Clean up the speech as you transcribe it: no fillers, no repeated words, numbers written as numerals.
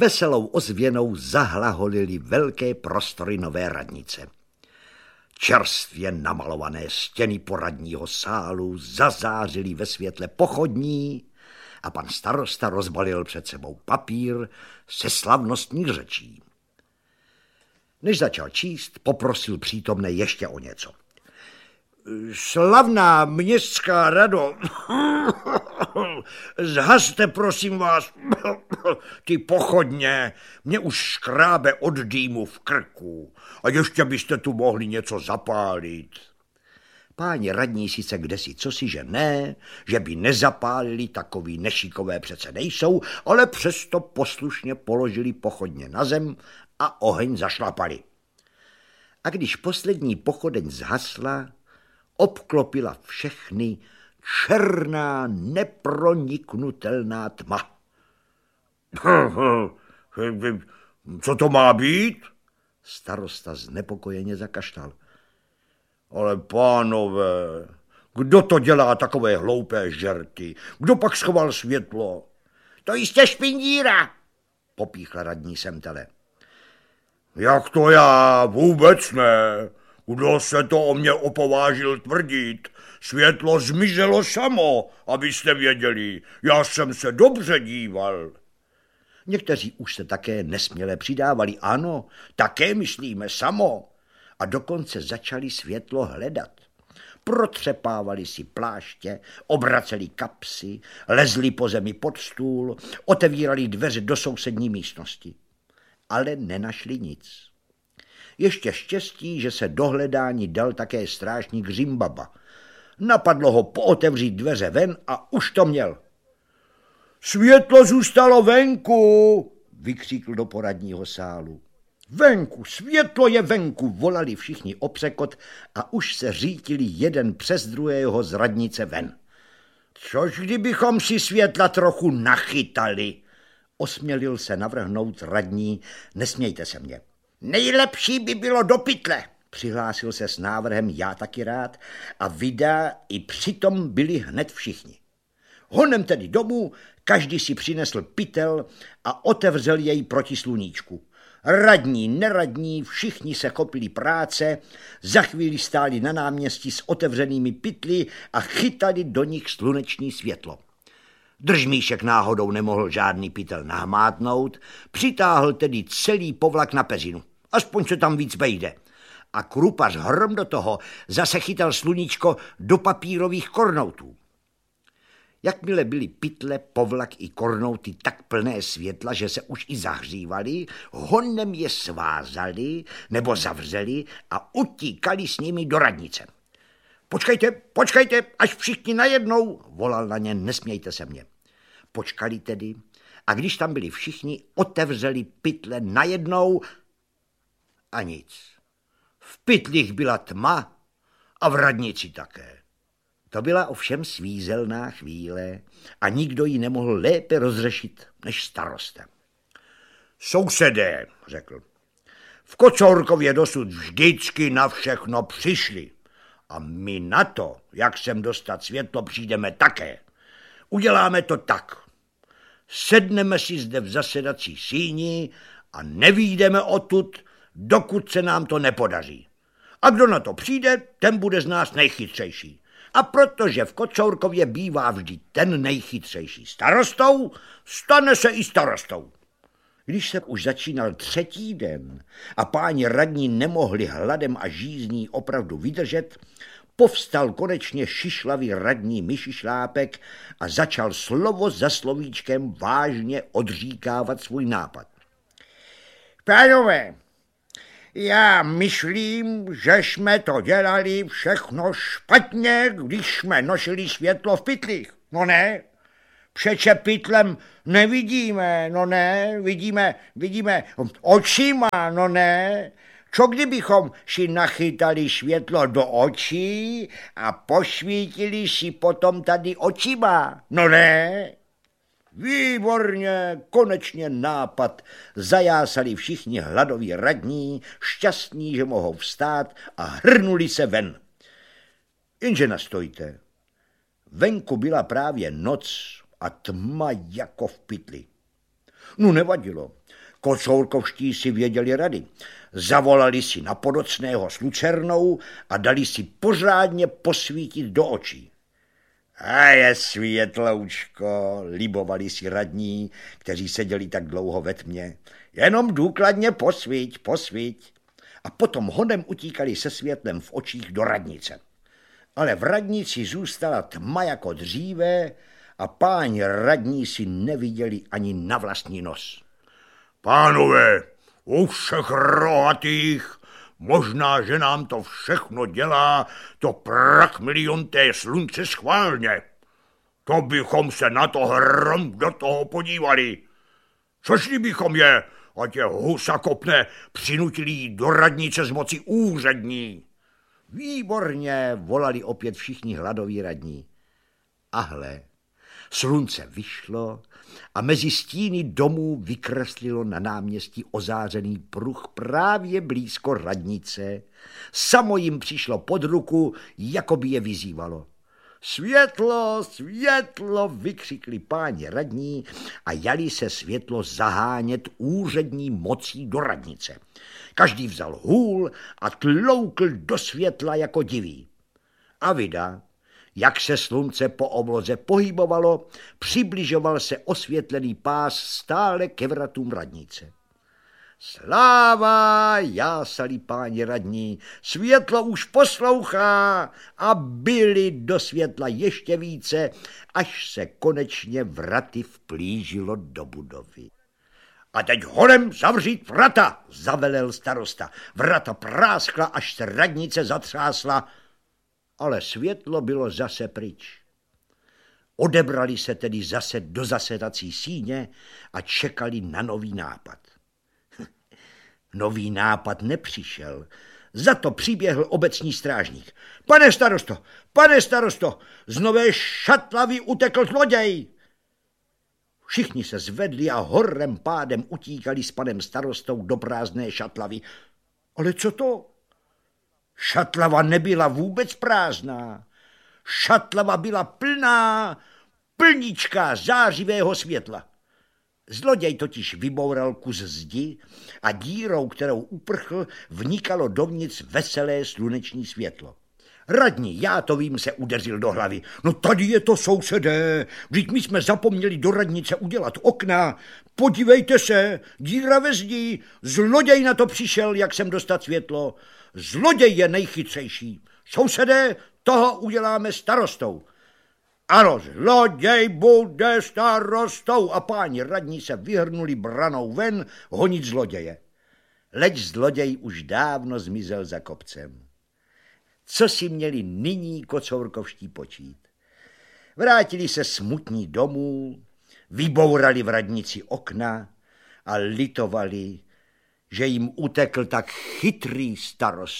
Veselou ozvěnou zahlaholily velké prostory nové radnice. Čerstvě namalované stěny poradního sálu zazářily ve světle pochodní a pan starosta rozbalil před sebou papír se slavnostní řečí. Než začal číst, poprosil přítomné ještě o něco. Slavná městská rado, zhaste prosím vás ty pochodně, mě už škrábe od dýmu v krku a ještě byste tu mohli něco zapálit. Páni radní sice kdesi cosi, že ne, že by nezapálili, takový nešikové přece nejsou, ale přesto poslušně položili pochodně na zem a oheň zašlapali. A když poslední pochodeň zhasla, obklopila všechny černá, neproniknutelná tma. Co to má být? Starosta znepokojeně zakašlal. Ale pánové, kdo to dělá takové hloupé žerty? Kdo pak schoval světlo? To jistě špindíra, popíchla radní Semtele. Jak to já? Vůbec ne. Kdo se to o mě opovážil tvrdit? Světlo zmizelo samo, abyste věděli. Já jsem se dobře díval. Někteří už se také nesměle přidávali. Ano, také myslíme samo. A dokonce začali světlo hledat. Protřepávali si pláště, obraceli kapsy, lezli po zemi pod stůl, otevírali dveře do sousední místnosti. Ale nenašli nic. Ještě štěstí, že se do hledání dal také strážník Řimbaba. Napadlo ho pootevřít dveře ven a už to měl. Světlo zůstalo venku, vykřikl do poradního sálu. Venku, světlo je venku, volali všichni opřekot a už se řítili jeden přes druhého z radnice ven. Což kdybychom si světla trochu nachytali, osmělil se navrhnout radní, nesmějte se mě. Nejlepší by bylo do pytle, přihlásil se s návrhem já taky rád a vida i přitom byli hned všichni. Honem tedy domů, každý si přinesl pytel a otevřel jej proti sluníčku. Radní, neradní, všichni se chopili práce, za chvíli stáli na náměstí s otevřenými pytly a chytali do nich sluneční světlo. Držmíšek náhodou nemohl žádný pytel nahmátnout, přitáhl tedy celý povlak na peřinu. Aspoň se tam víc vejde. A Krupař hrom do toho zase chytal sluníčko do papírových kornoutů. Jakmile byly pytle, povlak i kornouty tak plné světla, že se už i zahřívali, honem je svázali nebo zavřeli a utíkali s nimi do radnice. Počkejte, až všichni najednou, volal na ně, nesmějte se mě. Počkali tedy a když tam byli všichni, otevřeli pytle najednou a nic. V pytlích byla tma a v radnici také. To byla ovšem svízelná chvíle a nikdo ji nemohl lépe rozřešit než starosta. Sousedé, řekl, v Kocourkově dosud vždycky na všechno přišli a my na to, jak sem dostat světlo, přijdeme také. Uděláme to tak. Sedneme si zde v zasedací síni a nevyjdeme odtud, dokud se nám to nepodaří. A kdo na to přijde, ten bude z nás nejchytřejší. A protože v Kocourkově bývá vždy ten nejchytřejší starostou, stane se i starostou. Když se už začínal třetí den a páni radní nemohli hladem a žízní opravdu vydržet, povstal konečně šišlavý radní Myšišlápek a začal slovo za slovíčkem vážně odříkávat svůj nápad. Pánové, já myslím, že jsme to dělali všechno špatně, když jsme nosili světlo v pytlích. No ne, přeče pytlem nevidíme, no ne, vidíme očima, no ne. Co kdybychom si nachytali světlo do očí a posvítili si potom tady očima, no ne. Výborně, konečně nápad, zajásali všichni hladoví radní, šťastní, že mohou vstát a hrnuli se ven. Jenže nastojte, venku byla právě noc a tma jako v pytli. No nevadilo, Kocourkovští si věděli rady. Zavolali si na Podocného s lucernou a dali si pořádně posvítit do očí. A je světloučko, libovali si radní, kteří seděli tak dlouho ve tmě. Jenom důkladně posvíť, posvíť. A potom honem utíkali se světlem v očích do radnice. Ale v radnici zůstala tma jako dříve a páni radní si neviděli ani na vlastní nos. Pánové, u všech rohatých, možná, že nám to všechno dělá to prak milionté slunce schválně. To bychom se na to hrom do toho podívali. Což bychom je, ať je husa kopne, přinutili jít do radnice z moci úřední. Výborně, volali opět všichni hladoví radní. A hle, slunce vyšlo a mezi stíny domů vykreslilo na náměstí ozářený pruh právě blízko radnice. Samo jim přišlo pod ruku, jako by je vyzývalo. Světlo, světlo, vykřikli páni radní a jali se světlo zahánět úřední mocí do radnice. Každý vzal hůl a tloukl do světla jako divý. A vida, jak se slunce po obloze pohybovalo, přibližoval se osvětlený pás stále ke vratům radnice. Sláva, jásali páni radní, světlo už poslouchá a byli do světla ještě více, až se konečně vraty vplížilo do budovy. A teď honem zavřít vrata, zavelel starosta. Vrata práskla, až se radnice zatřásla, ale světlo bylo zase pryč. Odebrali se tedy zase do zasedací síně a čekali na nový nápad. Nový nápad nepřišel, za to přiběhl obecní strážník. Pane starosto, z Nové Šatlavy utekl zloděj. Všichni se zvedli a horem pádem utíkali s panem starostou do prázdné Šatlavy. Ale co to? Šatlava nebyla vůbec prázdná. Šatlava byla plná, plnička zářivého světla. Zloděj totiž vyboural kus zdi a dírou, kterou uprchl, vnikalo dovnitř veselé sluneční světlo. Radní, já to vím, se udeřil do hlavy. No tady je to, sousedé, vždyť my jsme zapomněli do radnice udělat okna. Podívejte se, díra ve zdi, zloděj na to přišel, jak sem dostat světlo. Zloděj je nejchytřejší. Sousedé, toho uděláme starostou. Ano, zloděj bude starostou. A páni radní se vyhrnuli branou ven honit zloděje. Leč zloděj už dávno zmizel za kopcem. Co si měli nyní kocourkovští počít? Vrátili se smutní domů, vybourali v radnici okna a litovali, že jim utekl tak chytrý starosta.